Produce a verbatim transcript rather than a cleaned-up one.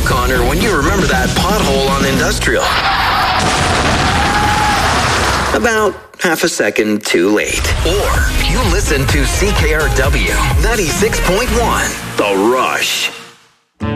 Connor, when you remember that pothole on Industrial. About half a second too late. Or you listen to C K R W ninety-six point one, The Rush.